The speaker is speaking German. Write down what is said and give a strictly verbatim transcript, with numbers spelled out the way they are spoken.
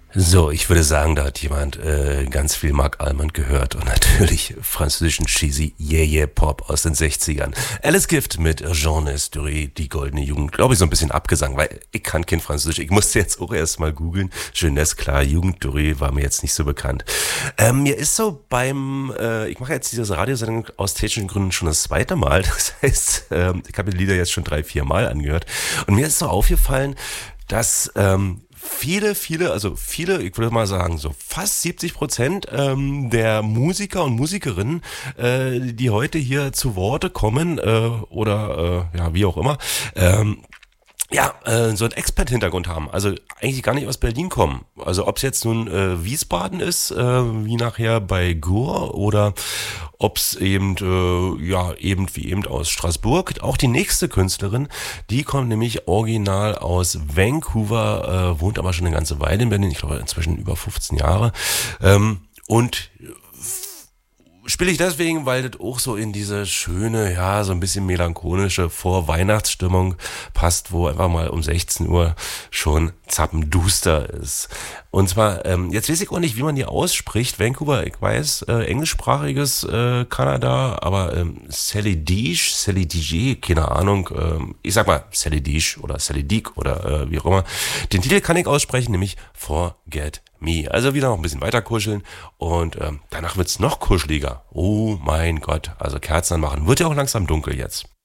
So, ich würde sagen, da hat jemand äh, ganz viel Marc Almond gehört und natürlich französischen cheesy Yeah Yeah Pop aus den sechzigern. Alice Gift mit Jeunesse Dorée, die goldene Jugend. Glaube ich so ein bisschen abgesang, weil ich kann kein Französisch. Ich musste jetzt auch erst mal googeln. Jeunesse, klar, Jugend Dorée war mir jetzt nicht so bekannt. Ähm, mir ist so beim, äh, ich mache jetzt diese Radiosendung aus technischen Gründen schon das zweite Mal. Das heißt, ähm, ich habe die Lieder jetzt schon drei, vier Mal angehört. Und mir ist so aufgefallen, dass ähm, viele, viele, also viele, ich würde mal sagen, so fast siebzig Prozent ähm, der Musiker und Musikerinnen, äh, die heute hier zu Worte kommen äh, oder äh, ja, wie auch immer, ähm, ja, äh, so einen Expat-Hintergrund haben, also eigentlich gar nicht aus Berlin kommen. Also ob es jetzt nun äh, Wiesbaden ist, äh, wie nachher bei Gur, oder ob es eben, äh, ja, eben wie eben aus Straßburg. Auch die nächste Künstlerin, die kommt nämlich original aus Vancouver, äh, wohnt aber schon eine ganze Weile in Berlin, ich glaube inzwischen über fünfzehn Jahre. Ähm, und spiele ich deswegen, weil das auch so in diese schöne, ja, so ein bisschen melancholische Vorweihnachtsstimmung passt, wo einfach mal um sechzehn Uhr schon zappenduster ist. Und zwar, ähm, jetzt weiß ich auch nicht, wie man die ausspricht. Vancouver, ich weiß, äh, englischsprachiges äh, Kanada, aber ähm, Sally Deesh, Sally Diege, keine Ahnung, ähm, ich sag mal Sally Deesh oder Sally Deek oder äh, wie auch immer. Den Titel kann ich aussprechen, nämlich Forget Me. Also wieder noch ein bisschen weiter kuscheln und ähm, danach wird's noch kuscheliger. Oh mein Gott, also Kerzen anmachen. Wird ja auch langsam dunkel jetzt.